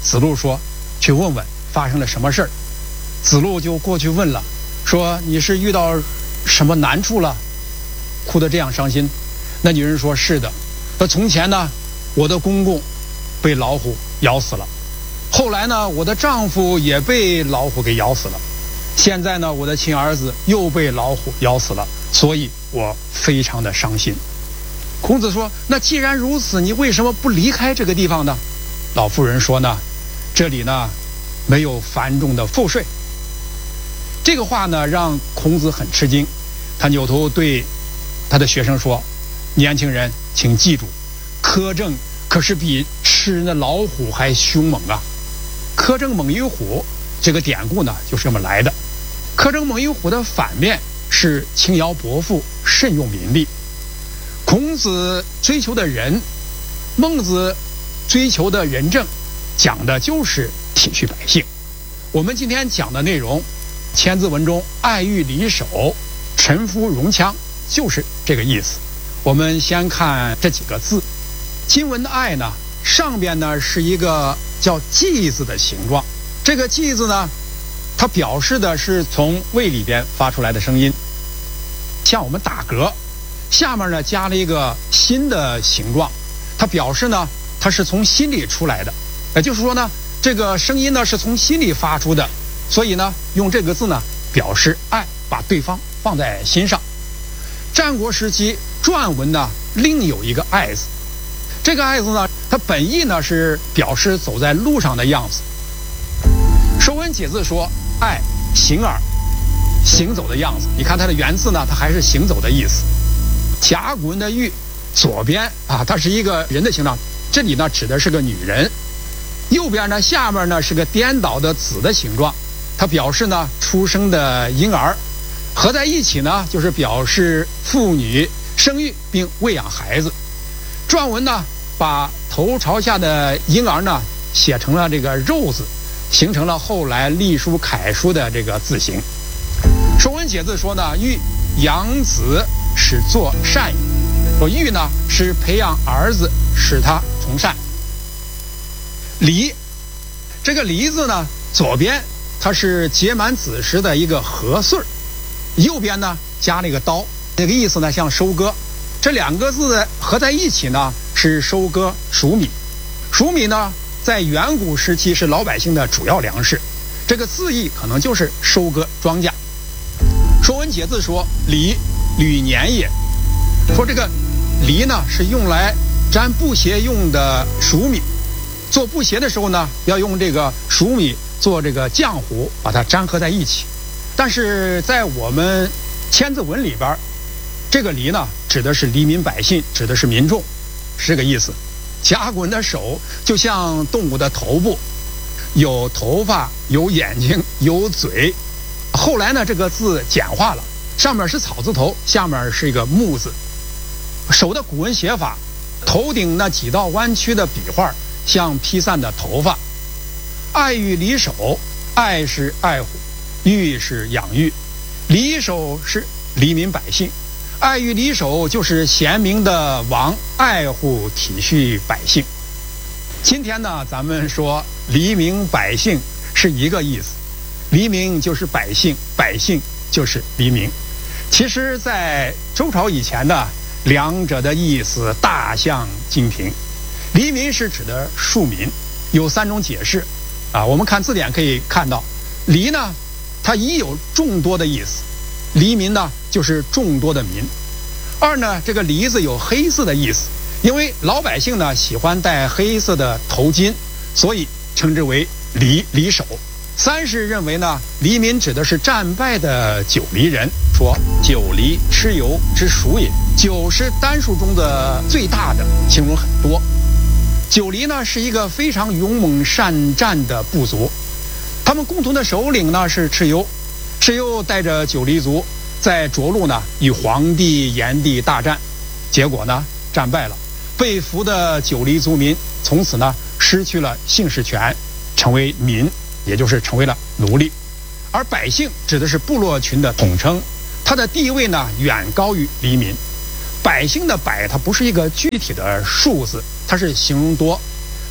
子路说去问问发生了什么事儿。子路就过去问了，说你是遇到什么难处了，哭得这样伤心？那女人说是的，那从前呢，我的公公被老虎咬死了，后来呢，我的丈夫也被老虎给咬死了，现在呢，我的亲儿子又被老虎咬死了，所以我非常的伤心。孔子说，那既然如此，你为什么不离开这个地方呢？老妇人说呢，这里呢没有繁重的赋税。这个话呢让孔子很吃惊，他扭头对他的学生说，年轻人请记住，苛政可是比吃那老虎还凶猛啊。苛政猛于虎这个典故呢就是这么来的。苛政猛于虎的反面是轻徭薄赋，慎用民力。孔子追求的仁，孟子追求的仁政，讲的就是体恤百姓。我们今天讲的内容，千字文中爱欲离手，臣服戎羌，就是这个意思。我们先看这几个字。今文的爱呢，上边呢是一个叫季字的形状，这个季字呢，它表示的是从胃里边发出来的声音，像我们打嗝，下面呢加了一个心的形状，它表示呢它是从心里出来的，也就是说呢这个声音呢是从心里发出的，所以呢用这个字呢表示爱，把对方放在心上。战国时期篆文呢另有一个爱字，这个爱字呢它本意呢是表示走在路上的样子。说文解字说爱行耳，行走的样子，你看它的原字呢它还是行走的意思。甲骨文的玉左边啊它是一个人的形状，这里呢指的是个女人，右边呢下面呢是个颠倒的子的形状，它表示呢出生的婴儿，合在一起呢就是表示妇女生育并喂养孩子。篆文呢把头朝下的婴儿呢写成了这个肉字，形成了后来隶书楷书的这个字形。说文解字说呢，欲养子使作善矣，说欲呢是培养儿子使他从善。离，这个离字呢左边它是结满子时的一个禾穗，右边呢加了一个刀，这个意思呢像收割。这两个字合在一起呢是收割黍米。黍米呢在远古时期是老百姓的主要粮食，这个字义可能就是收割庄稼。说文解字说离，履年也，说这个离呢是用来粘布鞋用的黍米，做布鞋的时候呢要用这个黍米做这个浆糊，把它粘合在一起。但是在我们千字文里边，这个离呢指的是黎民百姓，指的是民众，是这个意思。甲骨文的手就像动物的头部，有头发，有眼睛，有嘴。后来呢这个字简化了，上面是草字头，下面是一个木字。手的古文写法，头顶那几道弯曲的笔画像披散的头发。爱欲离手，爱是爱护，欲是养育，离手是黎民百姓。爱欲离手就是贤明的王爱护体恤百姓。今天呢咱们说黎民百姓是一个意思，黎民就是百姓，百姓就是黎民。其实在周朝以前呢，两者的意思大相径庭。黎民是指的庶民，有三种解释啊。我们看字典可以看到，黎呢它一有众多的意思，黎民呢就是众多的民。二呢，这个黎字有黑色的意思，因为老百姓呢喜欢戴黑色的头巾，所以称之为离手。三是认为呢，黎民指的是战败的九黎人，说九黎蚩尤之属也。九是单数中的最大的，形容很多。九黎呢是一个非常勇猛善战的部族，他们共同的首领呢是蚩尤。蚩尤带着九黎族在涿鹿呢与黄帝、炎帝大战，结果呢战败了，被俘的九黎族民从此呢失去了姓氏权，成为民，也就是成为了奴隶。而百姓指的是部落群的统称，它的地位呢远高于黎民。百姓的百它不是一个具体的数字，它是形容多。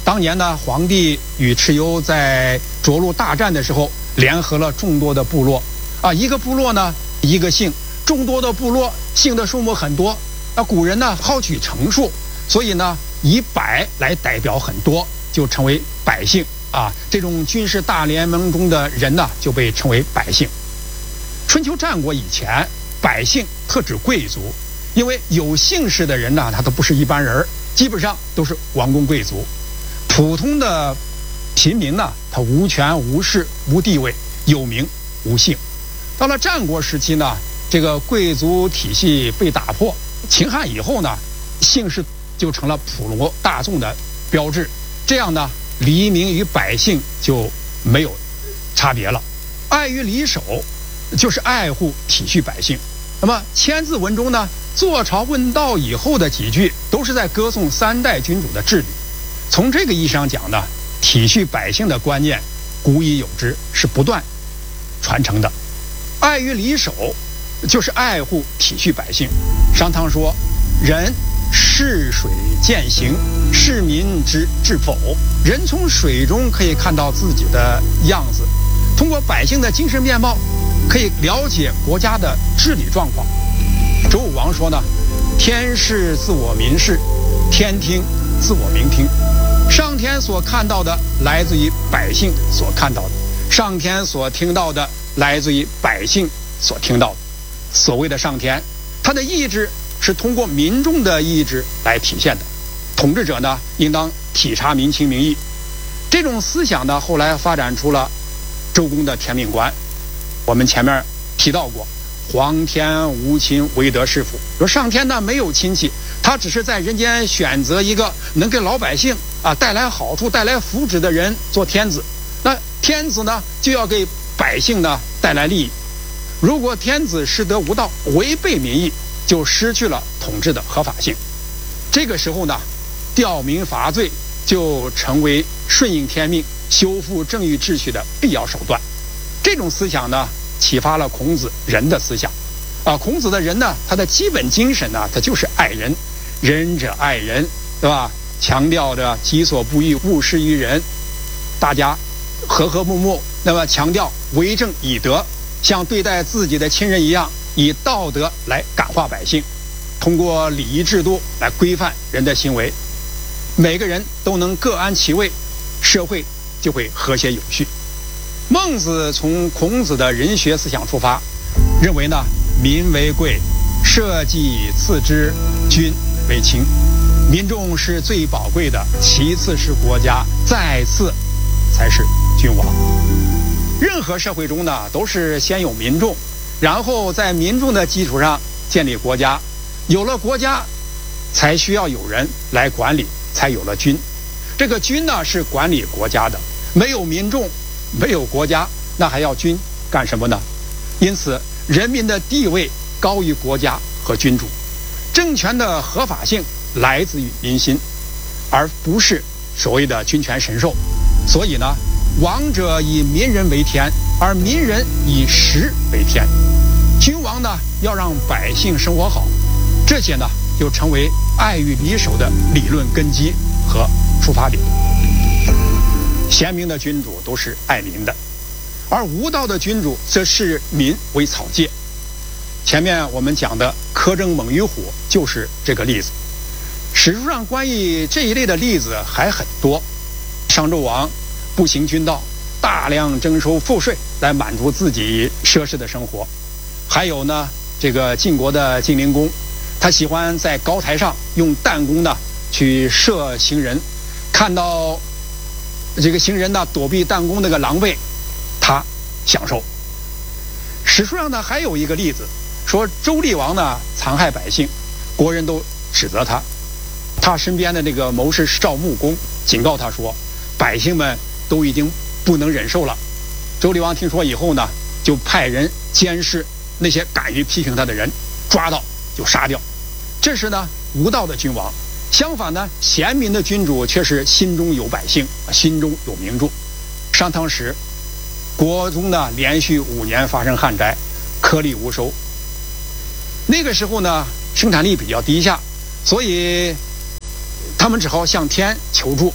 当年呢，皇帝与蚩尤在涿鹿大战的时候，联合了众多的部落一个部落呢一个姓，众多的部落姓的数目很多。古人呢好取成数，所以呢以百来代表很多，就成为百姓这种军事大联盟中的人呢就被称为百姓。春秋战国以前，百姓特指贵族，因为有姓氏的人呢他都不是一般人，基本上都是王公贵族。普通的平民呢他无权无势无地位，有名无姓。到了战国时期呢，这个贵族体系被打破，秦汉以后呢，姓氏就成了普罗大众的标志，这样呢黎民与百姓就没有差别了。爱于离守就是爱护体恤百姓。那么千字文中呢，坐朝问道以后的几句都是在歌颂三代君主的治理。从这个意义上讲呢，体恤百姓的观念古已有之，是不断传承的。爱于离守就是爱护体恤百姓。商汤说，人视水见形，视民之至否。人从水中可以看到自己的样子，通过百姓的精神面貌可以了解国家的治理状况。周武王说呢，天视自我民视，天听自我民听。上天所看到的来自于百姓所看到的，上天所听到的来自于百姓所听到的。所谓的上天，他的意志是通过民众的意志来体现的。统治者呢，应当体察民情民意。这种思想呢，后来发展出了周公的天命观。我们前面提到过，皇天无亲，唯德是辅。说上天呢没有亲戚，他只是在人间选择一个能给老百姓带来好处、带来福祉的人做天子。那天子呢就要给百姓呢带来利益。如果天子失德无道，违背民意，就失去了统治的合法性。这个时候呢，吊民伐罪就成为顺应天命、修复正义秩序的必要手段。这种思想呢，启发了孔子仁的思想。孔子的仁呢，他的基本精神呢，他就是爱人，仁者爱人，对吧？强调着己所不欲，勿施于人，大家和和睦睦。那么强调为政以德，像对待自己的亲人一样，以道德来感化百姓，通过礼仪制度来规范人的行为，每个人都能各安其位，社会就会和谐有序。孟子从孔子的仁学思想出发，认为呢，民为贵，社稷次之，君为轻。民众是最宝贵的，其次是国家，再次才是君王。任何社会中呢，都是先有民众，然后在民众的基础上建立国家，有了国家，才需要有人来管理，才有了君。这个君呢，是管理国家的，没有民众，没有国家，那还要君干什么呢？因此，人民的地位高于国家和君主，政权的合法性来自于民心，而不是所谓的君权神授。所以呢，王者以民人为天，而民人以食为天。君王呢，要让百姓生活好，这些呢，就成为爱与离守的理论根基和出发点。贤明的君主都是爱民的，而无道的君主则视民为草芥。前面我们讲的苛征猛于虎就是这个例子。史书上关于这一类的例子还很多。商纣王不行君道，大量征收赋税来满足自己奢侈的生活。还有呢，这个晋国的晋灵公，他喜欢在高台上用弹弓呢去射行人，看到这个行人呢躲避弹弓那个狼狈，他享受。史书上呢还有一个例子，说周厉王呢残害百姓，国人都指责他，他身边的那个谋士赵穆公警告他说，百姓们都已经不能忍受了。周厉王听说以后呢，就派人监视那些敢于批评他的人，抓到就杀掉。这是呢无道的君王。相反呢，贤明的君主却是心中有百姓，心中有民众。商汤时，国中呢连续5年发生旱灾，颗粒无收。那个时候呢，生产力比较低下，所以他们只好向天求助。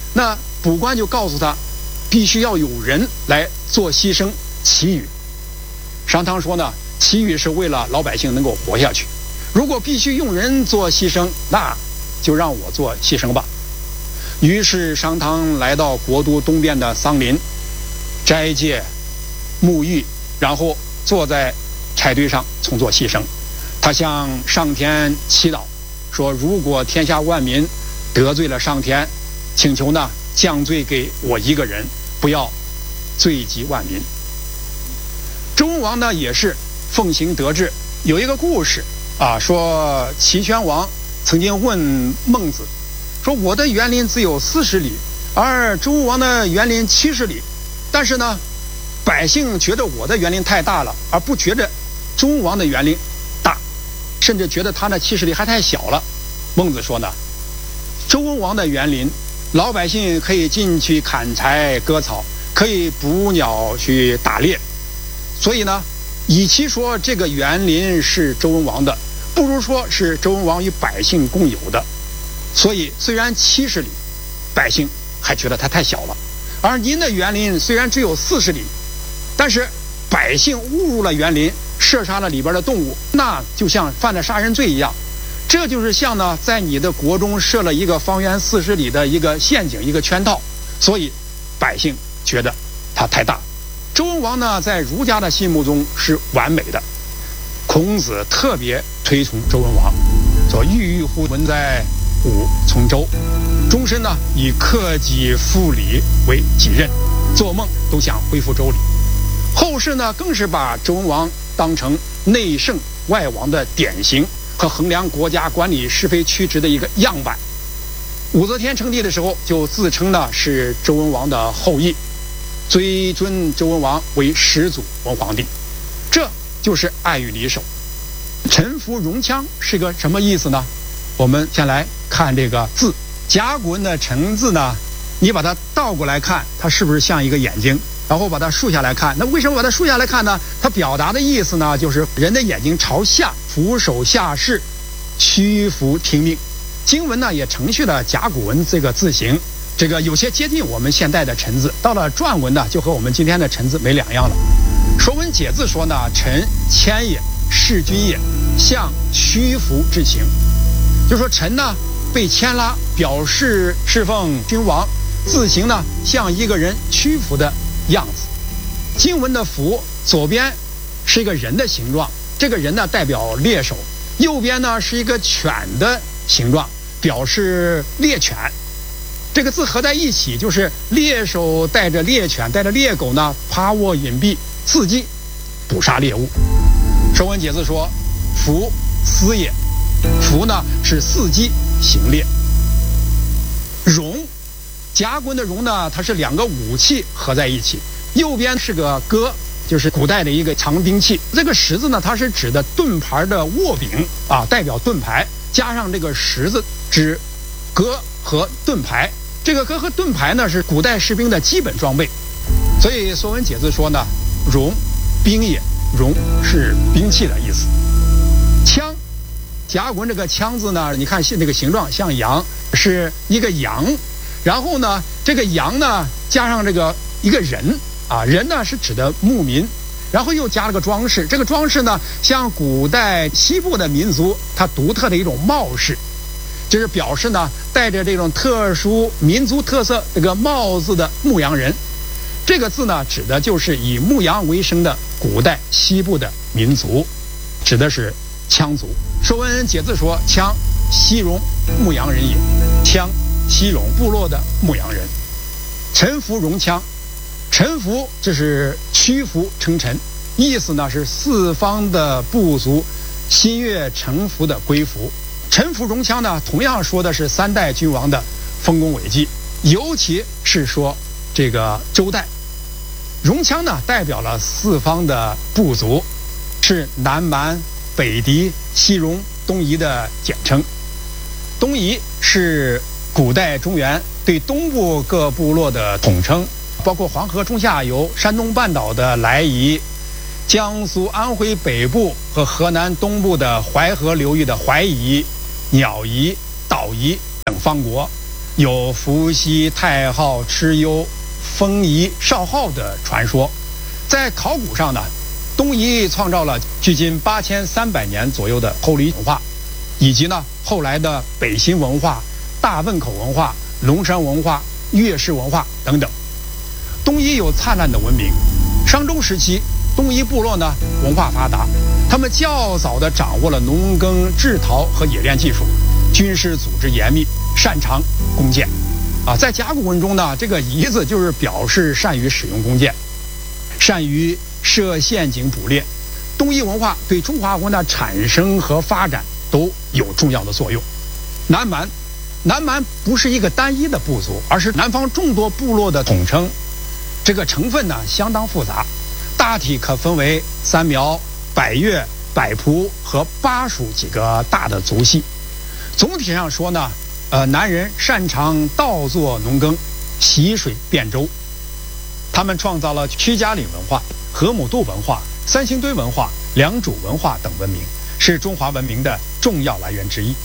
那卜官就告诉他，必须要有人来做牺牲祈雨。商汤说呢，祈雨是为了老百姓能够活下去，如果必须用人做牺牲，那就让我做牺牲吧。于是商汤来到国都东边的桑林，斋戒沐浴，然后坐在柴堆上从做牺牲。他向上天祈祷说，如果天下万民得罪了上天，请求呢降罪给我一个人，不要罪及万民。周文王呢也是奉行得治。有一个故事说齐宣王曾经问孟子说，我的园林只有40里，而周文王的园林70里，但是呢百姓觉得我的园林太大了，而不觉得周文王的园林大，甚至觉得他那70里还太小了。孟子说呢，周文王的园林老百姓可以进去砍柴割草，可以捕鸟去打猎，所以呢与其说这个园林是周文王的，不如说是周文王与百姓共有的。所以虽然70里百姓还觉得它太小了，而您的园林虽然只有40里，但是百姓误入了园林，射杀了里边的动物，那就像犯了杀人罪一样。这就是像呢在你的国中设了一个方圆40里的一个陷阱，一个圈套，所以百姓觉得它太大。周文王呢在儒家的心目中是完美的，孔子特别推崇周文王，说郁郁乎文哉，吾从周，终身呢以克己复礼为己任，做梦都想恢复周礼。后世呢更是把周文王当成内圣外王的典型和衡量国家管理是非曲直的一个样板。武则天称帝的时候就自称呢是周文王的后裔，追尊周文王为始祖文皇帝，这就是爱与离手。臣服戎羌是个什么意思呢？我们先来看这个字，甲骨文的臣字呢，你把它倒过来看，它是不是像一个眼睛？然后把它竖下来看，那为什么把它竖下来看呢？它表达的意思呢，就是人的眼睛朝下，俯首下视，屈服听命。经文呢也承续了甲骨文这个字形，这个有些接近我们现代的臣字，到了篆文呢就和我们今天的臣字没两样了。说文解字说呢，臣谦也，事君也，象屈服之行。就说臣呢被牵拉，表示侍奉君王，字形呢像一个人屈服的样子。经文的服左边是一个人的形状，这个人呢代表猎手，右边呢是一个犬的形状，表示猎犬。这个字合在一起，就是猎手带着猎犬带着猎狗呢趴卧隐蔽，伺机捕杀猎物。说文解字说，服思也，服呢是伺机行猎。戎，甲骨文的戎呢，它是两个武器合在一起，右边是个戈，就是古代的一个长兵器。这个十字呢，它是指的盾牌的握柄代表盾牌，加上这个十字指戈和盾牌。这个戈和盾牌呢是古代士兵的基本装备，所以说文解字说呢，戎兵也，戎是兵器的意思。枪，甲骨文这个枪字呢，你看那个形状像羊，是一个羊，然后呢这个羊呢加上这个一个人人呢是指的牧民，然后又加了个装饰，这个装饰呢像古代西部的民族它独特的一种帽饰，就是表示呢带着这种特殊民族特色这个帽子的牧羊人。这个字呢指的就是以牧羊为生的古代西部的民族，指的是羌族。说文解字说，羌西戎牧羊人也，羌西戎部落的牧羊人。臣服戎羌，臣服这是屈服称臣，意思呢是四方的部族心悦诚服的归服。臣服戎羌呢同样说的是3代君王的丰功伟绩，尤其是说这个周代。戎羌呢代表了四方的部族，是南蛮、北狄、西戎、东夷的简称。东夷是古代中原对东部各部落的统称，包括黄河中下游、山东半岛的莱夷、江苏、安徽北部和河南东部的淮河流域的淮夷、鸟夷、岛夷等方国， 有伏羲、太昊、蚩尤、风仪、少昊的传说。在考古上呢，东夷创造了距今8300年左右的后黎文化，以及呢后来的北新文化、大汶口文化、龙山文化、月氏文化等等。东夷有灿烂的文明，商周时期东夷部落呢文化发达，他们较早地掌握了农耕、制陶和冶炼技术，军事组织严密，擅长弓箭。在甲骨文中呢，这个夷字就是表示善于使用弓箭，善于设陷阱捕猎。东夷文化对中华文化的产生和发展都有重要的作用。南蛮不是一个单一的部族，而是南方众多部落的统称。这个成分呢相当复杂，大体可分为三苗、百越、百仆和巴蜀几个大的族系。总体上说呢，南人擅长稻作农耕，习水遍舟。他们创造了屈家岭文化、河姆渡文化、三星堆文化、良渚文化等文明，是中华文明的重要来源之一。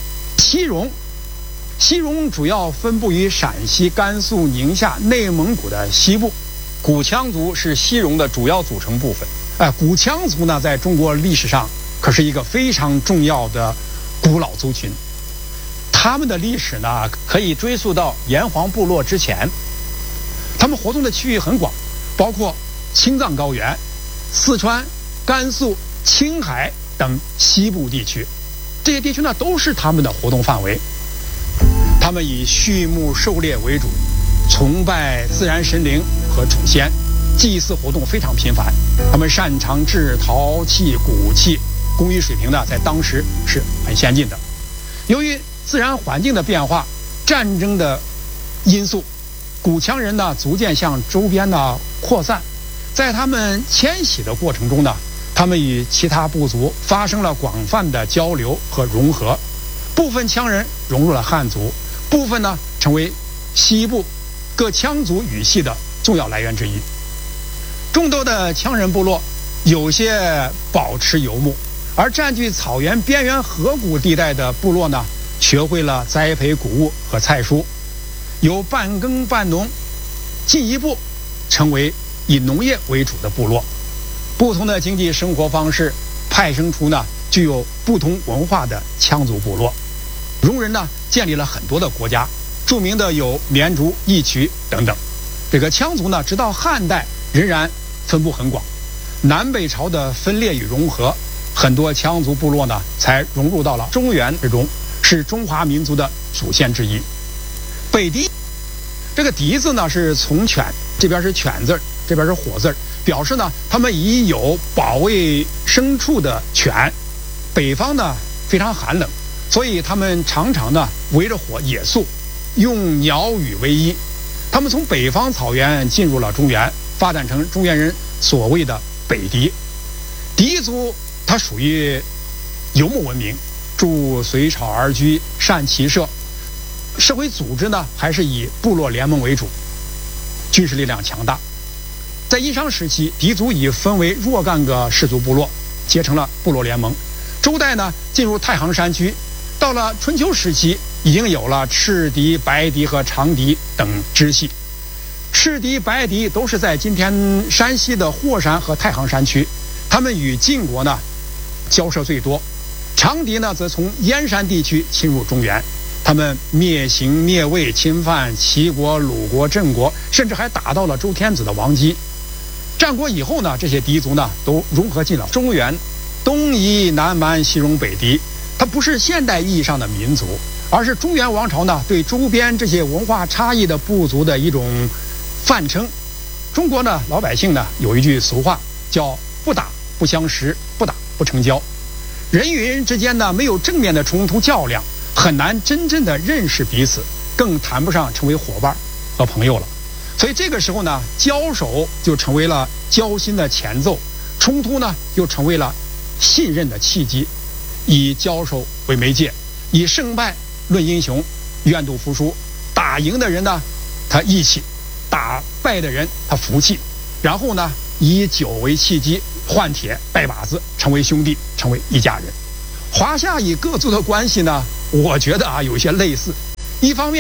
西戎主要分布于陕西、甘肃、宁夏、内蒙古的西部，古羌族是西戎的主要组成部分。古羌族呢，在中国历史上可是一个非常重要的古老族群。他们的历史呢，可以追溯到炎黄部落之前。他们活动的区域很广，包括青藏高原、四川、甘肃、青海等西部地区。这些地区呢，都是他们的活动范围。他们以畜牧狩猎为主，崇拜自然神灵和祖先，祭祀活动非常频繁。他们擅长制陶器、骨器，工艺水平呢在当时是很先进的。由于自然环境的变化、战争的因素，古羌人呢逐渐向周边呢扩散。在他们迁徙的过程中呢，他们与其他部族发生了广泛的交流和融合。部分羌人融入了汉族，部分呢成为西部各羌族语系的重要来源之一。众多的羌人部落有些保持游牧，而占据草原边缘河谷地带的部落呢，学会了栽培谷物和菜蔬，有半耕半农，进一步成为以农业为主的部落。不同的经济生活方式派生出呢具有不同文化的羌族部落。戎人呢建立了很多的国家，著名的有绵竹、义渠等等。这个羌族呢直到汉代仍然分布很广。南北朝的分裂与融合，很多羌族部落呢才融入到了中原之中，是中华民族的祖先之一。北狄，这个狄字呢是从犬，这边是犬字，这边是火字，表示呢他们已有保卫牲畜的犬。北方呢非常寒冷，所以他们常常呢围着火野宿，用鸟语为衣。他们从北方草原进入了中原，发展成中原人所谓的北狄。狄族它属于游牧文明，住随草而居，善骑射。社会组织呢还是以部落联盟为主，军事力量强大。在殷商时期，狄族已分为若干个氏族部落，结成了部落联盟。周代呢进入太行山区，到了春秋时期已经有了赤狄、白狄和长狄等支系。赤狄、白狄都是在今天山西的霍山和太行山区，他们与晋国呢交涉最多。长狄呢则从燕山地区侵入中原，他们灭邢、灭魏，侵犯齐国、鲁国、郑国，甚至还打到了周天子的王姬。战国以后呢，这些狄族呢都融合进了中原。东夷、南蛮、西戎、北狄，它不是现代意义上的民族，而是中原王朝呢对周边这些文化差异的部族的一种泛称。中国呢老百姓呢有一句俗话叫不打不相识，不打不成交。人与人之间呢没有正面的冲突较量，很难真正的认识彼此，更谈不上成为伙伴和朋友了。所以这个时候呢，交手就成为了交心的前奏，冲突呢又成为了信任的契机。以交手为媒介，以胜败论英雄，愿赌服输。打赢的人呢他义气，打败的人他服气，然后呢以酒为契机，换帖拜把子，成为兄弟，成为一家人。华夏与各族的关系呢，我觉得有一些类似。一方面呢，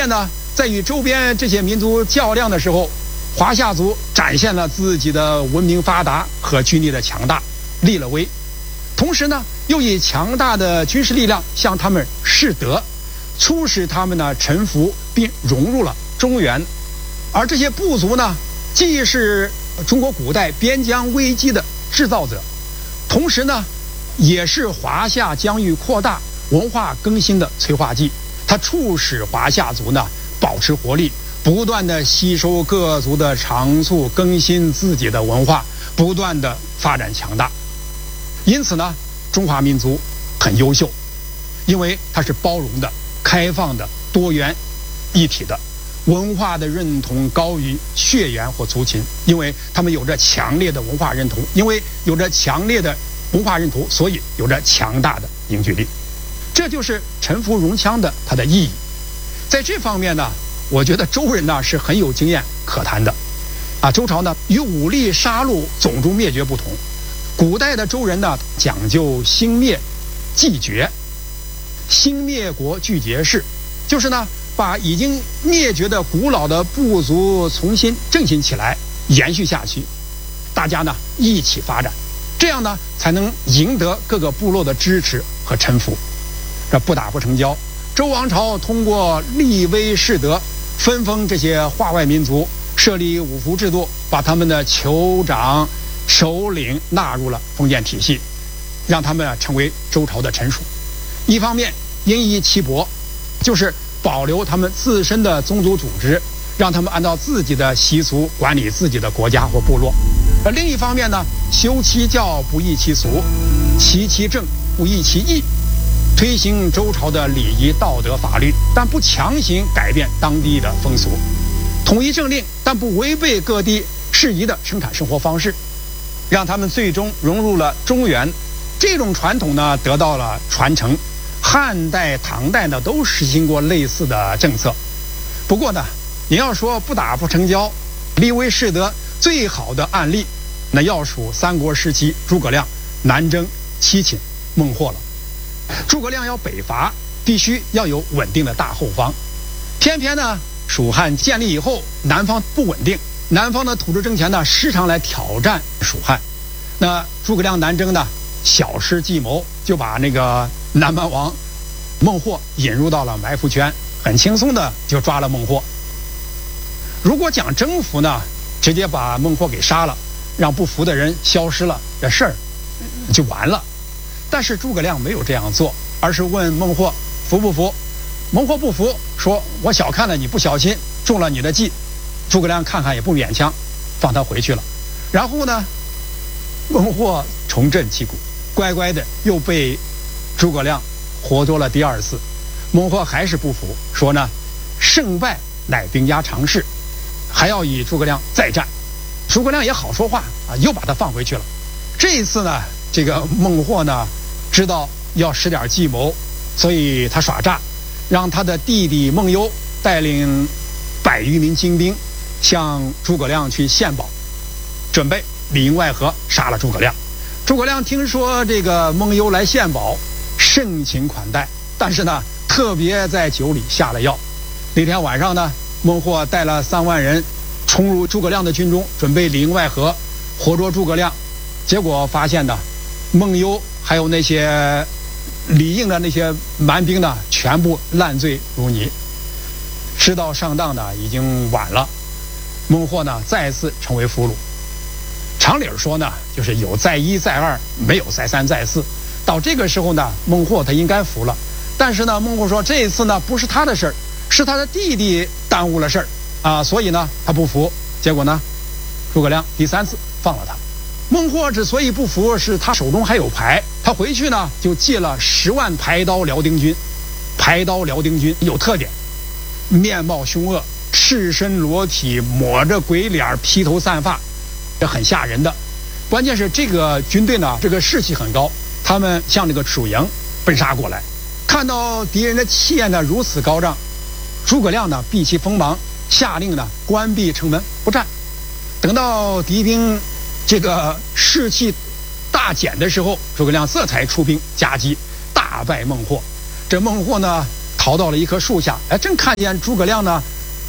在与周边这些民族较量的时候，华夏族展现了自己的文明发达和军力的强大，立了威。同时呢，又以强大的军事力量向他们示德，促使他们呢臣服并融入了中原。而这些部族呢，既是中国古代边疆危机的制造者，同时呢，也是华夏疆域扩大、文化更新的催化剂。它促使华夏族呢保持活力，不断的吸收各族的长处，更新自己的文化，不断的发展强大。因此呢，中华民族很优秀，因为它是包容的、开放的、多元一体的。文化的认同高于血缘或族群，因为他们有着强烈的文化认同，因为有着强烈的文化认同，所以有着强大的凝聚力。这就是臣服融羌的它的意义。在这方面呢，我觉得周人呢是很有经验可谈的。周朝呢与武力杀戮、种族灭绝不同，古代的周人呢讲究兴灭继绝，兴灭国俱结氏，就是呢把已经灭绝的古老的部族重新振兴起来，延续下去，大家呢一起发展，这样呢才能赢得各个部落的支持和臣服。这不打不成交，周王朝通过立威示德，分封这些化外民族，设立五服制度，把他们的酋长、首领纳入了封建体系，让他们成为周朝的臣属。一方面因夷其薄，就是保留他们自身的宗族组织，让他们按照自己的习俗管理自己的国家或部落；而另一方面呢，修其教不易其俗，齐其政不易其义，推行周朝的礼仪道德法律，但不强行改变当地的风俗，统一政令，但不违背各地适宜的生产生活方式，让他们最终融入了中原。这种传统呢得到了传承，汉代、唐代呢都实行过类似的政策。不过呢，你要说不打不成交，立威示德最好的案例，那要数三国时期诸葛亮南征七擒孟获了。诸葛亮要北伐，必须要有稳定的大后方，偏偏呢蜀汉建立以后，南方不稳定，南方的土著政权呢时常来挑战蜀汉。那诸葛亮南征呢，小施计谋，就把那个南蛮王孟获引入到了埋伏圈，很轻松的就抓了孟获。如果讲征服呢，直接把孟获给杀了，让不服的人消失了，这事儿就完了。但是诸葛亮没有这样做，而是问孟获服不服。孟获不服，说我小看了你，不小心中了你的计。诸葛亮看看也不勉强，放他回去了。然后呢，孟获重振旗鼓，乖乖的又被诸葛亮活捉了第二次。孟获还是不服，说呢胜败乃兵家常事，还要与诸葛亮再战。诸葛亮也好说话又把他放回去了。这一次呢，这个孟获呢知道要使点计谋，所以他耍诈，让他的弟弟孟优带领100余名精兵向诸葛亮去献宝，准备里应外合杀了诸葛亮。诸葛亮听说这个孟优来献宝，盛情款待，但是呢特别在酒里下了药。那天晚上呢，孟获带了3万人冲入诸葛亮的军中，准备里应外合活捉诸葛亮。结果发现呢，孟优还有那些里应的那些蛮兵呢，全部烂醉如泥。知道上当呢，已经晚了。孟获呢再次成为俘虏。常理说呢，就是有再一再二，没有再三再四。到这个时候呢，孟获他应该服了。但是呢，孟获说这一次呢不是他的事儿，是他的弟弟耽误了事儿所以呢他不服。结果呢，诸葛亮第3次放了他。孟获之所以不服，是他手中还有牌，他回去呢就借了10万排刀辽丁军。排刀辽丁军有特点，面貌凶恶，赤身裸体，抹着鬼脸，披头散发，这很吓人的。关键是这个军队呢，这个士气很高，他们向这个蜀营奔杀过来。看到敌人的气焰呢如此高涨，诸葛亮呢避其锋芒，下令呢关闭城门不战。等到敌兵这个士气大减的时候，诸葛亮这才出兵夹击，大败孟获。这孟获呢逃到了一棵树下，正看见诸葛亮呢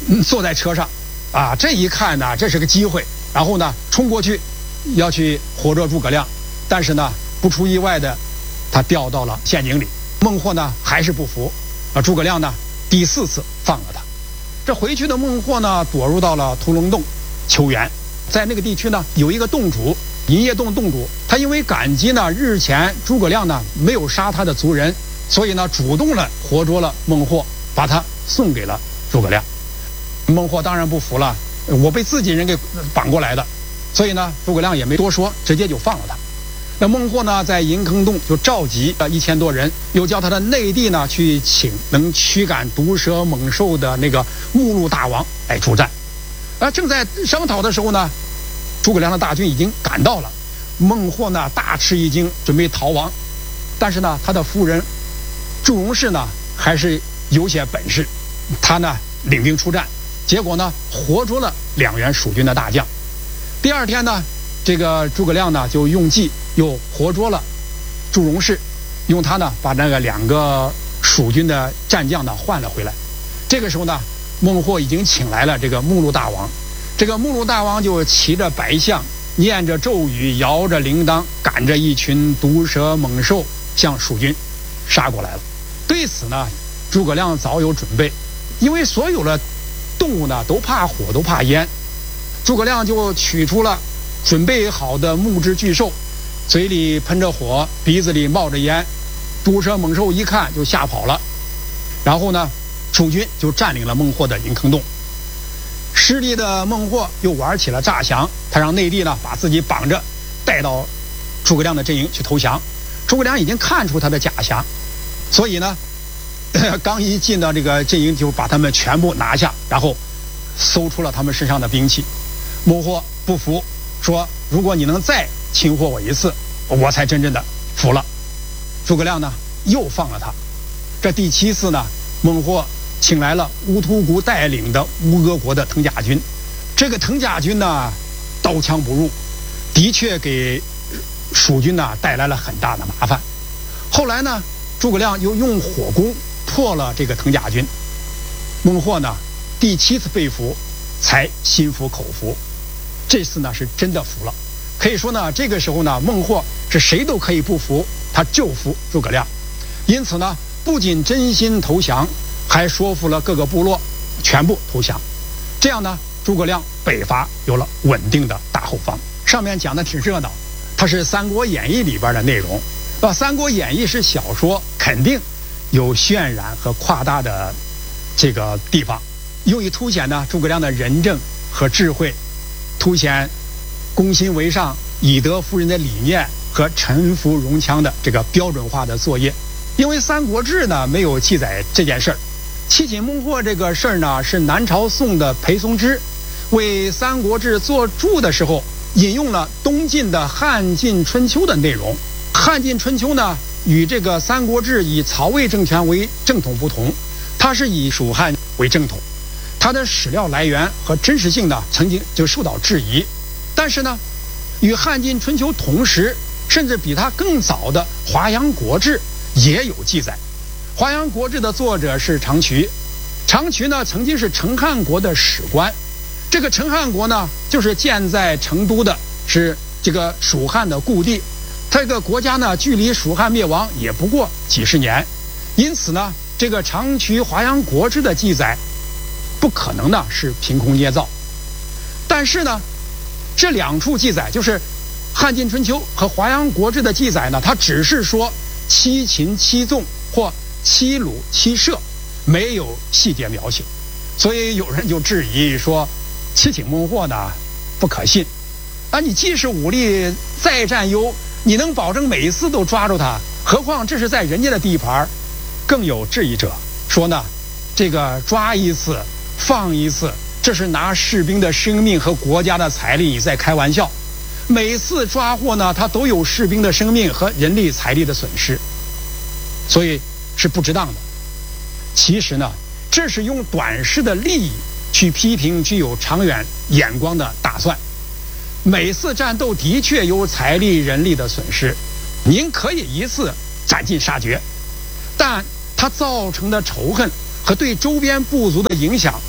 坐在车上，这一看呢，这是个机会，然后呢，冲过去要去活捉诸葛亮，但是呢，不出意外的，他掉到了陷阱里。孟获呢还是不服，诸葛亮呢第4次放了他。这回去的孟获呢，躲入到了屠龙洞求援。在那个地区呢，有一个洞主，银叶洞洞主，他因为感激呢日前诸葛亮呢没有杀他的族人，所以呢主动了活捉了孟获，把他送给了诸葛亮。孟获当然不服了，我被自己人给绑过来的，所以呢诸葛亮也没多说，直接就放了他。那孟获呢，在银坑洞就召集了1000多人，又叫他的内弟呢去请能驱赶毒蛇猛兽的那个目录大王来出战。正在商讨的时候呢，诸葛亮的大军已经赶到了。孟获呢大吃一惊，准备逃亡，但是呢他的夫人祝融氏呢还是有些本事，他呢领兵出战，结果呢活捉了2员蜀军的大将。第2天呢，这个诸葛亮呢就用计又活捉了祝融氏，用他呢把那个2个蜀军的战将呢换了回来。这个时候呢，孟获已经请来了这个目录大王，这个目录大王就骑着白象，念着咒语，摇着铃铛，赶着一群毒蛇猛兽向蜀军杀过来了。对此呢，诸葛亮早有准备，因为所有的动物呢都怕火，都怕烟。诸葛亮就取出了准备好的木质巨兽，嘴里喷着火，鼻子里冒着烟，毒蛇猛兽一看就吓跑了。然后呢，蜀军就占领了孟获的银坑洞。失利的孟获又玩起了诈降，他让内弟呢把自己绑着带到诸葛亮的阵营去投降。诸葛亮已经看出他的假降，所以呢刚一进到这个阵营就把他们全部拿下，然后搜出了他们身上的兵器。孟获不服，说如果你能再擒获我一次，我才真正的服了。诸葛亮呢又放了他。这第7次呢，孟获请来了乌突骨带领的乌阿国的藤甲军。这个藤甲军呢刀枪不入，的确给蜀军呢带来了很大的麻烦。后来呢，诸葛亮又用火攻破了这个藤甲军。孟获呢第7次被俘，才心服口服。这次呢是真的服了。可以说呢，这个时候呢，孟获是谁都可以不服，他就服诸葛亮。因此呢，不仅真心投降，还说服了各个部落全部投降。这样呢，诸葛亮北伐有了稳定的大后方。上面讲的挺热闹，它是《三国演义》里边的内容。《三国演义》是小说，肯定有渲染和夸大的这个地方，用以凸显呢诸葛亮的仁政和智慧，凸显攻心为上、以德服人的理念和臣服容羌的这个标准化的作业。因为《三国志》呢没有记载这件事儿，弃擒孟获这个事儿呢是南朝宋的裴松之为《三国志》作注的时候引用了东晋的《汉晋春秋》的内容。《汉晋春秋》呢与这个《三国志》以曹魏政权为正统不同，它是以蜀汉为正统，它的史料来源和真实性呢曾经就受到质疑。但是呢，与《汉晋春秋》同时，甚至比它更早的《华阳国志》也有记载。《华阳国志》的作者是长渠，长渠呢曾经是成汉国的史官。这个成汉国呢，就是建在成都的，是这个蜀汉的故地。这个国家呢，距离蜀汉灭亡也不过几十年，因此呢，这个长渠《华阳国志》的记载不可能呢是凭空捏造。但是呢，这2处记载，就是《汉晋春秋》和《华阳国志》的记载呢，它只是说七擒七纵或七虏七射，没有细节描写。所以有人就质疑说，七擒孟获呢不可信啊！你即使武力再占优，你能保证每一次都抓住他？何况这是在人家的地盘。更有质疑者说呢，这个抓一次放一次，这是拿士兵的生命和国家的财力在开玩笑。每次抓获呢，他都有士兵的生命和人力财力的损失，所以是不值当的。其实呢，这是用短视的利益去批评具有长远眼光的打算。每次战斗的确有财力人力的损失，您可以一次斩尽杀绝，但它造成的仇恨和对周边部族的影响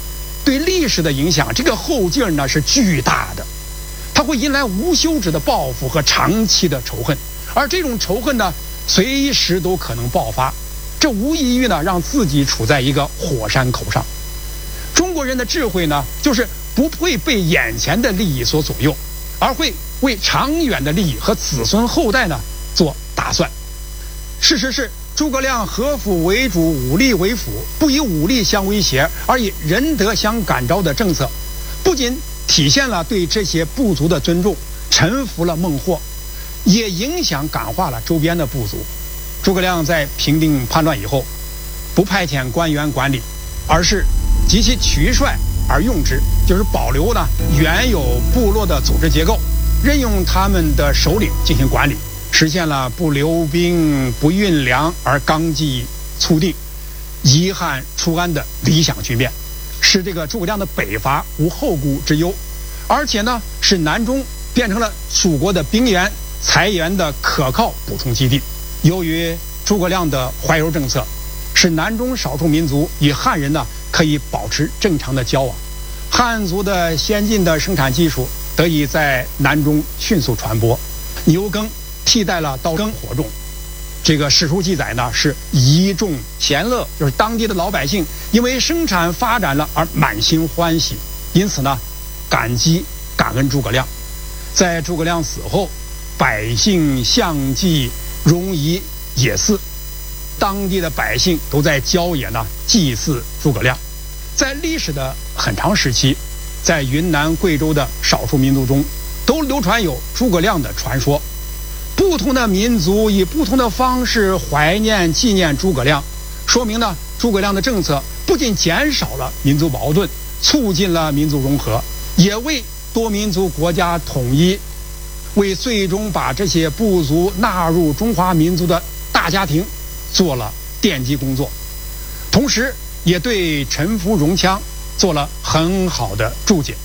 对历史的影响，这个后劲呢是巨大的，它会引来无休止的报复和长期的仇恨，而这种仇恨呢，随时都可能爆发，这无异于呢让自己处在一个火山口上。中国人的智慧呢，就是不会被眼前的利益所左右，而会为长远的利益和子孙后代呢做打算。事实是，诸葛亮合府为主，武力为辅，不以武力相威胁，而以仁德相感召的政策，不仅体现了对这些部族的尊重，臣服了孟获，也影响感化了周边的部族。诸葛亮在平定叛乱以后，不派遣官员管理，而是及其取帅而用之，就是保留呢原有部落的组织结构，任用他们的首领进行管理，实现了不留兵不运粮而纲纪粗定，遗憾出安的理想局面，使这个诸葛亮的北伐无后顾之忧，而且呢使南中变成了蜀国的兵源财源的可靠补充基地。由于诸葛亮的怀柔政策，使南中少数民族与汉人呢可以保持正常的交往，汉族的先进的生产技术得以在南中迅速传播，牛耕替代了刀耕火种。这个史书记载呢是一众贤乐，就是当地的老百姓因为生产发展了而满心欢喜，因此呢感激感恩诸葛亮。在诸葛亮死后，百姓相继戎夷野祀，当地的百姓都在郊野呢祭祀诸葛亮。在历史的很长时期，在云南贵州的少数民族中都流传有诸葛亮的传说，不同的民族以不同的方式怀念纪念诸葛亮，说明呢诸葛亮的政策不仅减少了民族矛盾，促进了民族融合，也为多民族国家统一，为最终把这些部族纳入中华民族的大家庭做了奠基工作，同时也对臣服戎羌做了很好的注解。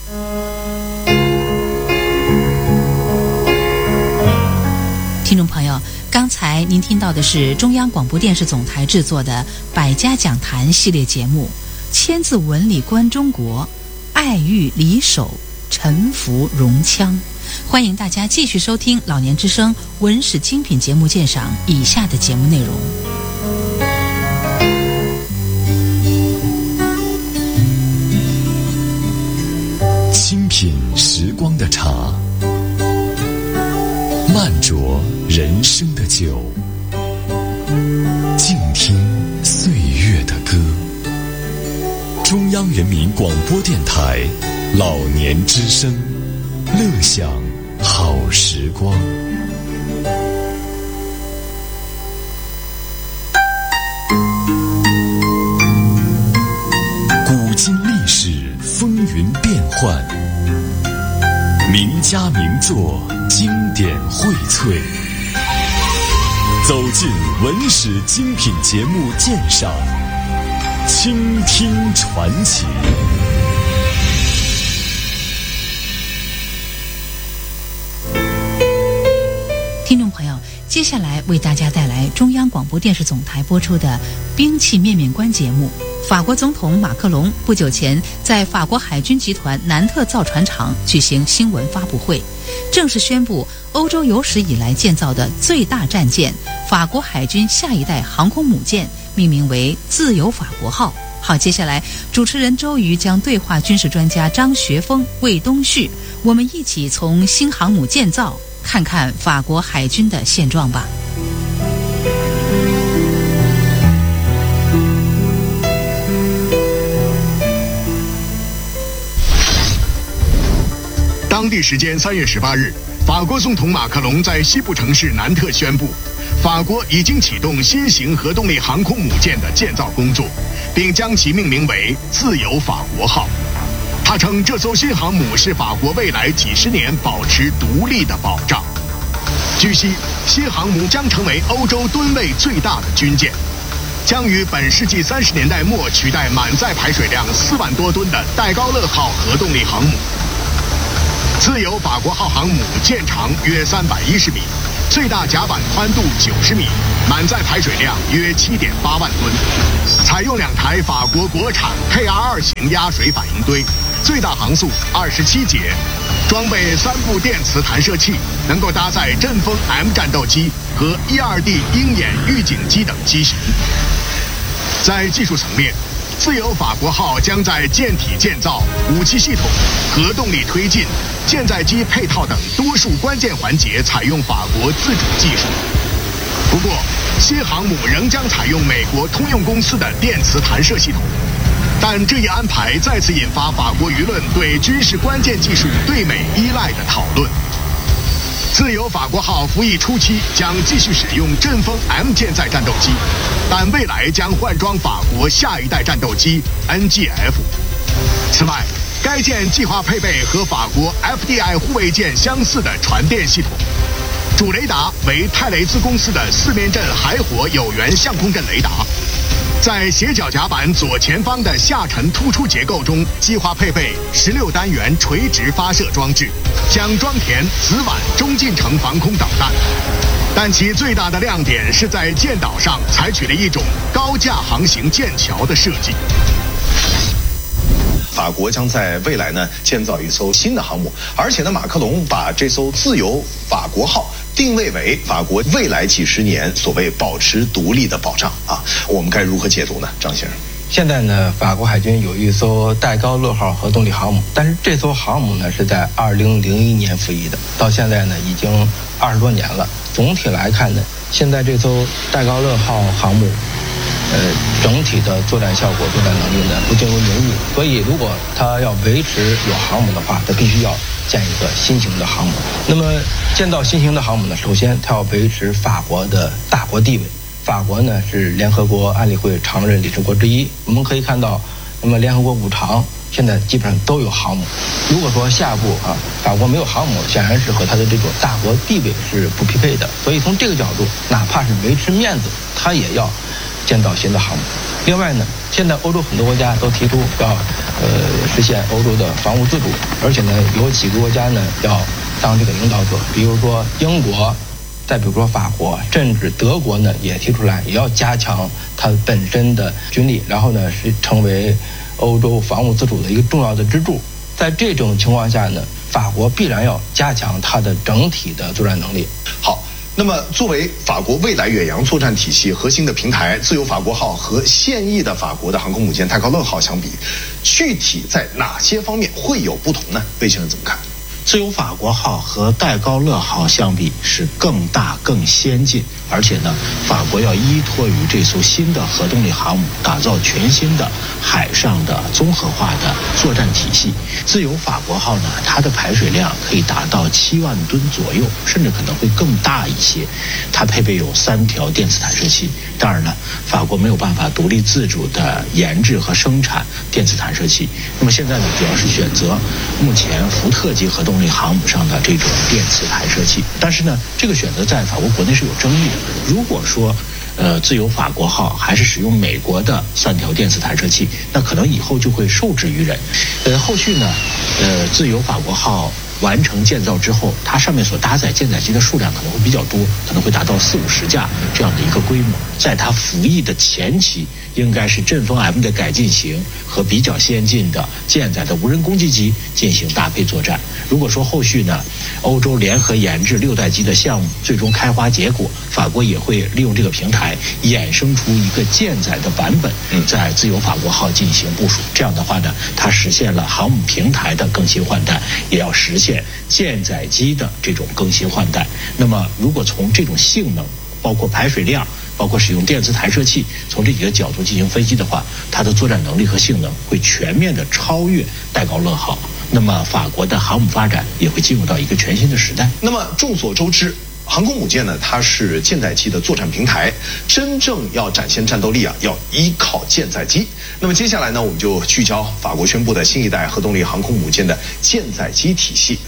听众朋友，刚才您听到的是中央广播电视总台制作的百家讲坛系列节目《千字文里观中国，爱欲离守，臣服戎羌》。欢迎大家继续收听老年之声文史精品节目鉴赏以下的节目内容。 清品时光的茶，慢酌人生的酒，静听岁月的歌。中央人民广播电台老年之声，乐享好时光。古今历史风云变幻，名家名作经典荟萃，走进文史精品节目鉴赏，倾听传奇。 听众朋友，接下来为大家带来中央广播电视总台播出的兵器面面观节目。法国总统马克龙不久前在法国海军集团南特造船厂举行新闻发布会，正式宣布欧洲有史以来建造的最大战舰法国海军下一代航空母舰命名为自由法国号。好，接下来主持人周瑜将对话军事专家张学峰、魏东旭，我们一起从新航母建造看看法国海军的现状吧。 当地时间3月18日，法国总统马克龙在西部城市南特宣布，法国已经启动新型核动力航空母舰的建造工作，并将其命名为自由法国号。他称这艘新航母是法国未来几十年保持独立的保障。据悉，新航母将成为欧洲吨位最大的军舰，将于本世纪30年代末取代满载排水量4万多吨的戴高乐号核动力航母。自由法国号航母舰长约310米， 最大甲板宽度90米，满载排水量约7.8万吨。采用2台法国国产 KR2 型压水反应堆，最大航速27节，装备3部电磁弹射器，能够搭载阵风 M 战斗机和 E-2D 鹰眼预警机等机型。在技术层面，自由法国号将在舰体建造、武器系统、核动力推进、舰载机配套等多数关键环节采用法国自主技术。不过，新航母仍将采用美国通用公司的电磁弹射系统，但这一安排再次引发法国舆论对军事关键技术对美依赖的讨论。自由法国号服役初期将继续使用阵风 M 舰载战斗机，但未来将换装法国下一代战斗机 NGF。此外，该舰计划配备和法国 FDI 护卫舰相似的传电系统，主雷达为泰雷兹公司的4面阵海火有源相控阵雷达。在斜角甲板左前方的下沉突出结构中，计划配备16单元垂直发射装置，将装填紫菀中近程防空导弹。但其最大的亮点是在舰岛上采取了一种高架航行舰桥的设计。 法国将在未来呢建造一艘新的航母，而且呢，马克龙把这艘自由法国号定位为法国未来几十年所谓保持独立的保障啊。我们该如何解读呢，张先生？ 现在呢，法国海军有一艘戴高乐号核动力航母，但是这艘航母呢是在2001年服役的，到现在呢已经20多年了。总体来看呢，现在这艘戴高乐号航母整体的作战效果、作战能力呢不尽如人意，所以如果它要维持有航母的话，它必须要建一个新型的航母。那么建造新型的航母呢，首先它要维持法国的大国地位。法国呢是联合国安理会常任理事国之一，我们可以看到，那么联合国5常现在基本上都有航母。如果说下一步法国没有航母，显然是和它的这种大国地位是不匹配的。所以从这个角度，哪怕是维持面子，它也要建造新的航母。另外呢，现在欧洲很多国家都提出要实现欧洲的防务自主，而且呢有几个国家呢要当这个领导者，比如说英国，再比如说法国，甚至德国呢也提出来也要加强它本身的军力，然后呢是成为欧洲防务自主的一个重要的支柱。在这种情况下呢，法国必然要加强它的整体的作战能力。 好，那么作为法国未来远洋作战体系核心的平台，自由法国号和现役的法国的航空母舰戴高乐号相比，具体在哪些方面会有不同呢？魏先生怎么看？ 自由法国号和戴高乐号相比是更大更先进，而且呢，法国要依托于这艘新的核动力航母，打造全新的海上的综合化的作战体系。自由法国号呢，它的排水量可以达到7万吨左右，甚至可能会更大一些。它配备有3条电磁弹射器。当然了，法国没有办法独立自主的研制和生产电磁弹射器。那么现在呢，主要是选择目前福特级核动力航母上的这种电磁弹射器。但是呢，这个选择在法国国内是有争议的。如果说自由法国号还是使用美国的3条电磁弹射器，那可能以后就会受制于人。后续呢，自由法国号完成建造之后，它上面所搭载舰载机的数量可能会比较多，可能会达到40-50架这样的一个规模。在它服役的前期，应该是阵风 M 的改进型和比较先进的舰载的无人攻击机进行搭配作战。如果说后续呢，欧洲联合研制6代机的项目最终开花结果，法国也会利用这个平台衍生出一个舰载的版本，在自由法国号进行部署。这样的话呢，它实现了航母平台的更新换代，也要实现舰载机的这种更新换代。那么如果从这种性能，包括排水量，包括使用电磁弹射器，从这几个角度进行分析的话，它的作战能力和性能会全面的超越戴高乐号。那么法国的航母发展也会进入到一个全新的时代。 那么众所周知，航空母舰呢，它是舰载机的作战平台，真正要展现战斗力要依靠舰载机。那么接下来呢，我们就聚焦法国宣布的新一代核动力航空母舰的舰载机体系。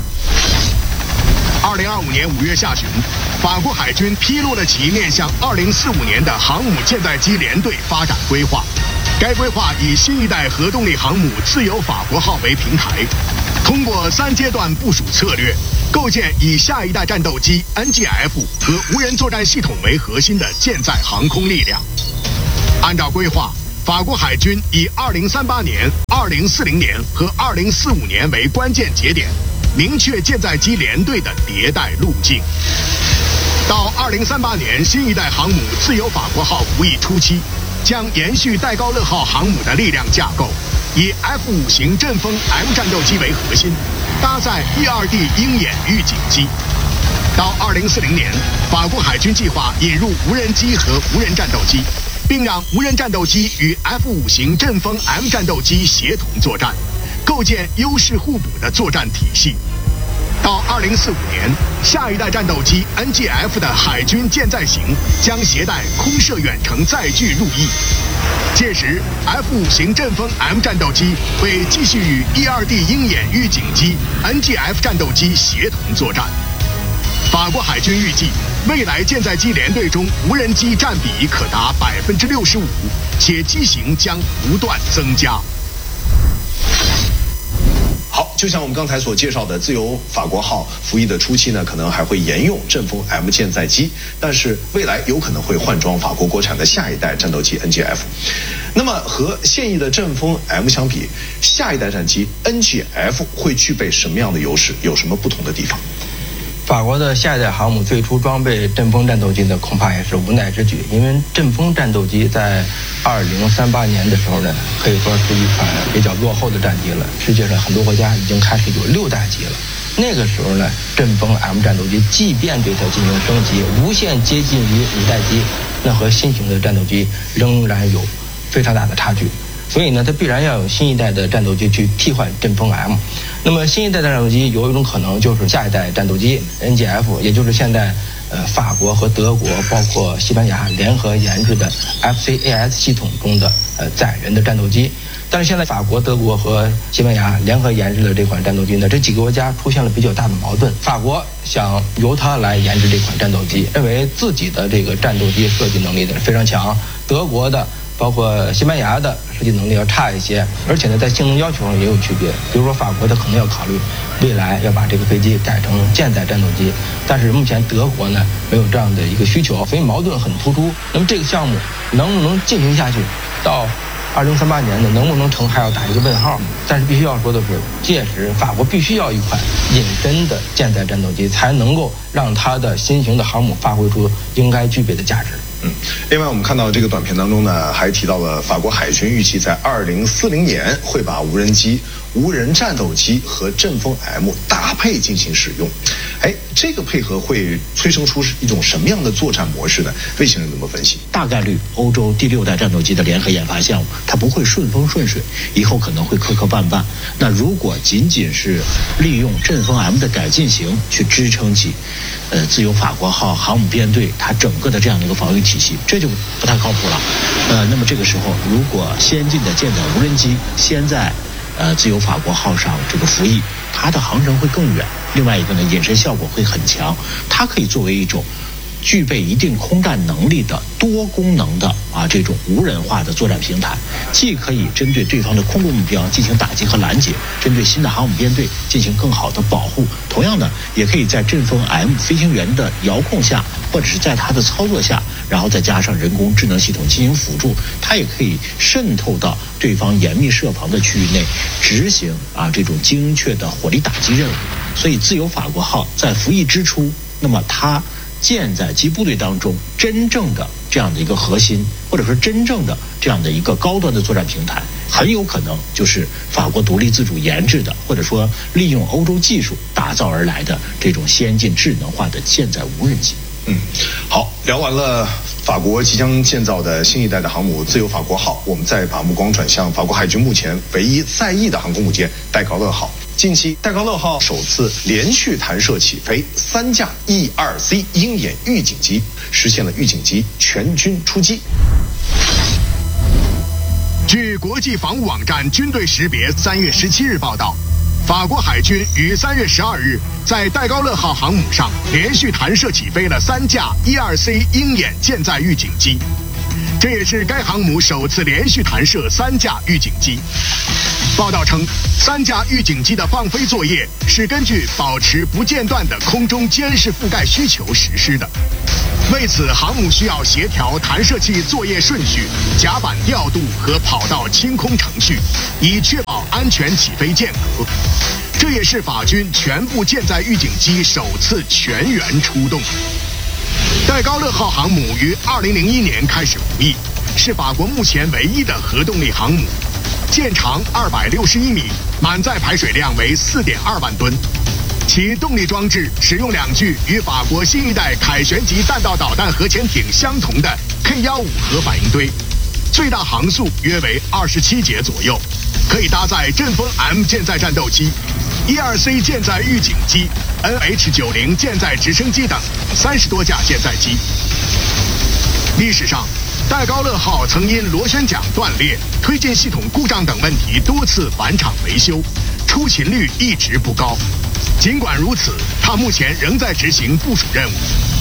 2025年5月下旬，法国海军披露了其面向2045年的航母舰载机联队发展规划。该规划以新一代核动力航母自由法国号为平台， 通过3阶段部署策略，构建以下一代战斗机 NGF 和无人作战系统为核心的舰载航空力量。按照规划，法国海军以2038年、2040年和2045年为关键节点，明确舰载机联队的迭代路径。到2038年，新一代航母自由法国号服役初期，将延续戴高乐号航母的力量架构，以 F5型阵风 M 战斗机为核心，搭载 E-2D 鹰眼预警机。到2040年，法国海军计划引入无人机和无人战斗机，并让无人战斗机与 F5型阵风 M 战斗机协同作战，构建优势互补的作战体系。到2045年，下一代战斗机 NGF 的海军舰载型将携带空射远程载具入役。届时 ，F5型阵风 M 战斗机会继续与 E-2D 鹰眼预警机、NGF 战斗机协同作战。法国海军预计，未来舰载机联队中无人机占比可达65%，且机型将不断增加。 好，就像我们刚才所介绍的，自由法国号服役的初期呢，可能还会沿用阵风 M 舰载机，但是未来有可能会换装法国国产的下一代战斗机 NGF。那么和现役的阵风 M 相比，下一代战机 NGF 会具备什么样的优势？有什么不同的地方？ 法国的下一代航母最初装备阵风战斗机呢，恐怕也是无奈之举，因为阵风战斗机在2038年的时候呢，可以说是一款比较落后的战机了。世界上很多国家已经开始有6代机了。那个时候呢，阵风 M 战斗机即便对它进行升级，无限接近于5代机，那和新型的战斗机仍然有非常大的差距。所以呢，它必然要有新一代的战斗机去替换阵风 M。那么新一代战斗机有一种可能就是下一代战斗机 NGF， 也就是现在法国和德国包括西班牙联合研制的 FCAS 系统中的载人的战斗机。但是现在法国、德国和西班牙联合研制的这款战斗机呢，这几个国家出现了比较大的矛盾。法国想由它来研制这款战斗机，认为自己的这个战斗机设计能力呢非常强，德国的包括西班牙的设计能力要差一些，而且呢，在性能要求上也有区别。比如说，法国的可能要考虑未来要把这个飞机改成舰载战斗机，但是目前德国呢没有这样的一个需求，所以矛盾很突出。那么这个项目能不能进行下去，到2038年呢，能不能成还要打一个问号。但是必须要说的是，届时法国必须要一款隐身的舰载战斗机，才能够让它的新型的航母发挥出应该具备的价值。 另外我们看到这个短片当中呢，还提到了法国海军预计在2040年会把无人机、无人战斗机和阵风 M 搭配进行使用。这个配合会催生出一种什么样的作战模式呢？魏先生怎么分析？ 大概率欧洲第6代战斗机的联合研发项目，它不会顺风顺水，以后可能会磕磕绊绊。那如果仅仅是利用阵风 M 的改进型去支撑起自由法国号航母编队它整个的这样的一个防御体系，这就不太靠谱了。那么这个时候，如果先进的舰载无人机先在自由法国号上这个服役，它的航程会更远。另外一个呢，隐身效果会很强，它可以作为一种具备一定空战能力的多功能的这种无人化的作战平台，既可以针对对方的空中目标进行打击和拦截，针对新的航母编队进行更好的保护。同样的，也可以在阵风 M 飞行员的遥控下，或者是在它的操作下，然后再加上人工智能系统进行辅助，它也可以渗透到对方严密设防的区域内，执行这种精确的火力打击任务。所以自由法国号在服役之初，那么它舰载机部队当中真正的这样的一个核心，或者说真正的这样的一个高端的作战平台，很有可能就是法国独立自主研制的，或者说利用欧洲技术打造而来的这种先进智能化的舰载无人机。 好，聊完了法国即将建造的新一代的航母自由法国号，我们再把目光转向法国海军目前唯一在役的航空母舰戴高乐号。近期，戴高乐号首次连续弹射起飞3架 E-2C 鹰眼预警机，实现了预警机全军出击。 据国际防务网站军队识别3月17日报道，法国海军于3月12日在戴高乐号航母上连续弹射起飞了3架 E-2C 鹰眼舰载预警机。 这也是该航母首次连续弹射3架预警机。报道称，3架预警机的放飞作业是根据保持不间断的空中监视覆盖需求实施的。为此，航母需要协调弹射器作业顺序、甲板调度和跑道清空程序，以确保安全起飞间隔。这也是法军全部舰载预警机首次全员出动。戴高乐号航母于2001年开始服役，是法国目前唯一的核动力航母，舰长261米，满载排水量为4.2万吨。其动力装置使用2具与法国新一代凯旋级弹道导弹核潜艇相同的 K-15核反应堆，最大航速约为27节左右，可以搭载阵风 M 舰载战斗机、12C 舰载预警机、NH-90 舰载直升机等30多架舰载机。历史上，戴高乐号曾因螺旋桨断裂、推进系统故障等问题多次返厂维修，出勤率一直不高。尽管如此，它目前仍在执行部署任务。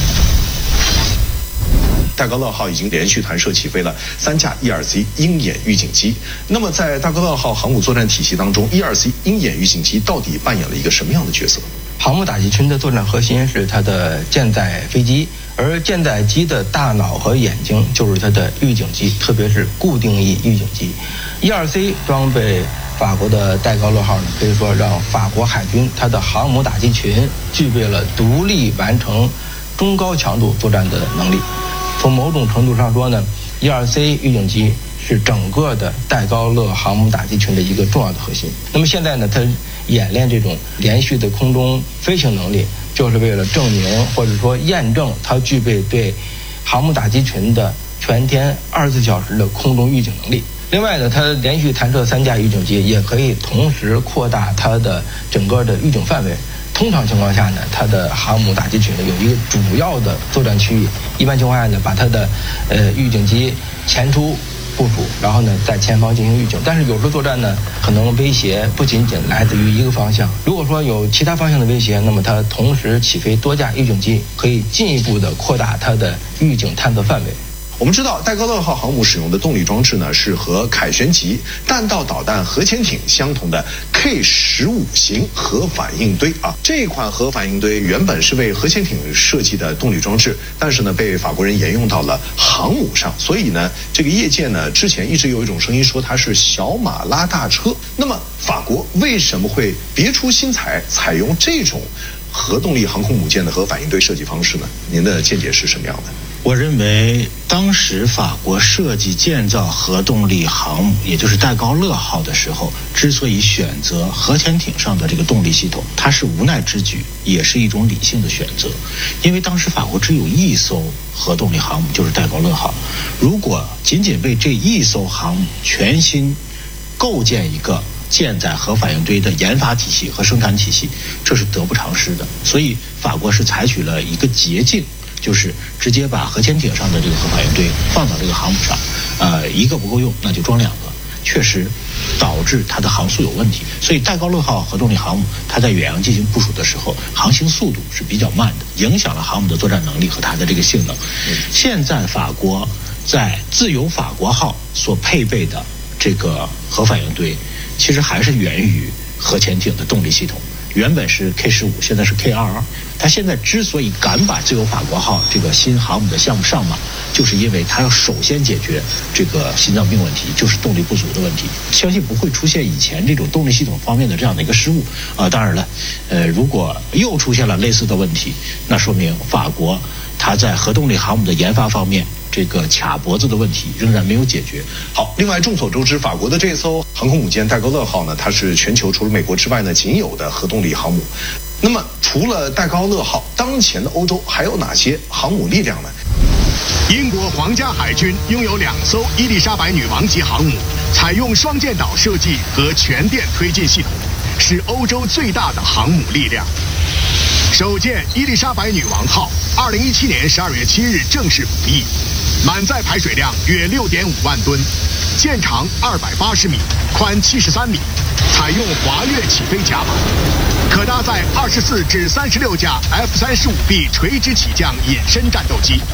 戴高乐号已经连续弹射起飞了3架 E-2C 鹰眼预警机。那么在戴高乐号航母作战体系当中， E-2C 鹰眼预警机到底扮演了一个什么样的角色？ 航母打击群的作战核心是它的舰载飞机，而舰载机的大脑和眼睛就是它的预警机，特别是固定翼预警机。E-2C 装备法国的戴高乐号呢，可以说让法国海军它的航母打击群具备了独立完成中高强度作战的能力。从某种程度上说呢， E-2C 预警机是整个的戴高乐航母打击群的一个重要的核心。那么现在呢，它演练这种连续的空中飞行能力，就是为了证明或者说验证它具备对航母打击群的全天24小时的空中预警能力。另外呢，它连续弹射3架预警机，也可以同时扩大它的整个的预警范围。通常情况下呢，它的航母打击群有一个主要的作战区域，一般情况下呢，把它的预警机前出部署，然后呢在前方进行预警。但是有时候作战呢，可能威胁不仅仅来自于一个方向，如果说有其他方向的威胁，那么它同时起飞多架预警机，可以进一步的扩大它的预警探测范围。 我们知道，戴高乐号航母使用的动力装置呢，是和凯旋级弹道导弹核潜艇相同的 K-15型核反应堆啊。这款核反应堆原本是为核潜艇设计的动力装置，但是呢，被法国人沿用到了航母上。所以呢，这个业界呢，之前一直有一种声音说它是小马拉大车。那么，法国为什么会别出心裁，采用这种核动力航空母舰的核反应堆设计方式呢？您的见解是什么样的？ 我认为当时法国设计建造核动力航母，也就是戴高乐号的时候，之所以选择核潜艇上的这个动力系统，它是无奈之举，也是一种理性的选择。因为当时法国只有1艘核动力航母，就是戴高乐号。如果仅仅为这1艘航母全新构建一个舰载核反应堆的研发体系和生产体系，这是得不偿失的。所以法国是采取了一个捷径，就是直接把核潜艇上的这个核反应堆放到这个航母上，一个不够用，那就装2个，确实导致它的航速有问题。所以戴高乐号核动力航母，它在远洋进行部署的时候，航行速度是比较慢的，影响了航母的作战能力和它的这个性能。现在法国在自由法国号所配备的这个核反应堆，其实还是源于核潜艇的动力系统。原本是 K-15，现在是 K-22。他现在之所以敢把自由法国号这个新航母的项目上马，就是因为他要首先解决这个心脏病问题，就是动力不足的问题。相信不会出现以前这种动力系统方面的这样的一个失误当然了，如果又出现了类似的问题，那说明法国它在核动力航母的研发方面，这个卡脖子的问题仍然没有解决。 好，另外众所周知，法国的这艘航空母舰戴高乐号呢，它是全球除了美国之外呢仅有的核动力航母。那么除了戴高乐号，当前的欧洲还有哪些航母力量呢？ 英国皇家海军拥有2艘伊丽莎白女王级航母，采用双舰岛设计和全电推进系统，是欧洲最大的航母力量。首舰伊丽莎白女王号2017年12月7日正式服役，满载排水量约6.5万吨，舰长280米，宽73米，采用滑跃起飞甲板，可搭载24至36架 F-35B 垂直起降隐身战斗机。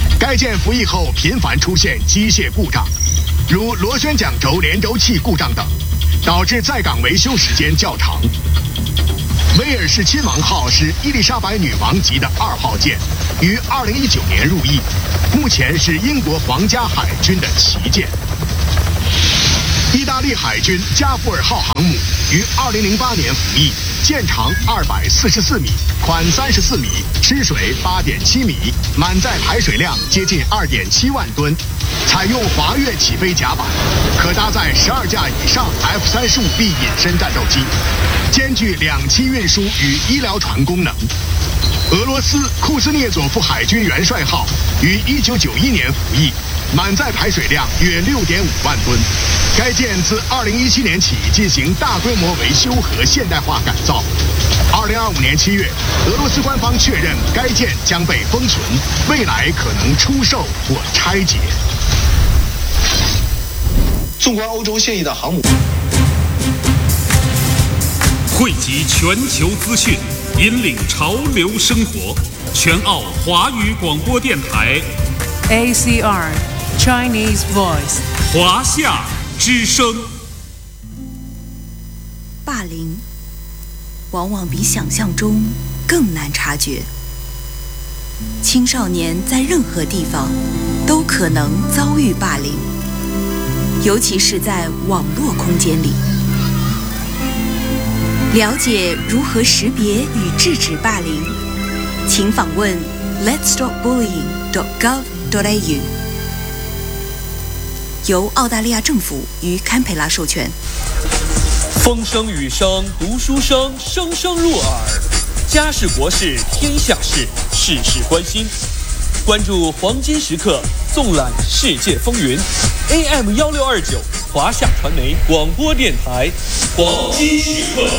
该舰服役后频繁出现机械故障，如螺旋桨轴连轴器故障等，导致在港维修时间较长。威尔士亲王号是伊丽莎白女王级的2号舰，于2019年入役，目前是英国皇家海军的旗舰。意大利海军加布尔号航母于2008年服役，舰长244米，宽34米，吃水8.7米，满载排水量接近2.7万吨，采用滑跃起飞甲板，可搭载12架以上 F-35B 隐身战斗机，兼具2栖运输与医疗船功能。俄罗斯库兹涅佐夫海军元帅号于1991年服役，满载排水量约6.5万吨。该舰自2017年起进行大规模维修和现代化改造。2025年7月，俄罗斯官方确认该舰将被封存，未来可能出售或拆解。 纵观欧洲现役的航母， 汇集全球资讯，引领潮流生活。全澳华语广播电台 ACR Chinese Voice 华夏之声。 霸凌往往比想象中更难察觉。青少年在任何地方都可能遭遇霸凌，尤其是在网络空间里。了解如何识别与制止霸凌，请访问 letsstopbullying.gov.au， 由澳大利亚政府与堪培拉授权。 风声雨声读书声，声声入耳。家事国事天下事，事事关心。关注黄金时刻，纵览世界风云。AM 1629华夏传媒广播电台，黄金时刻。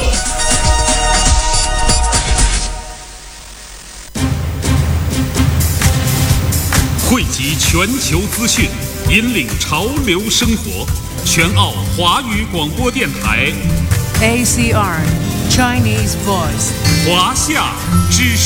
汇集全球资讯，引领潮流生活。全澳华语广播电台 ACR Chinese Voice 华夏之声。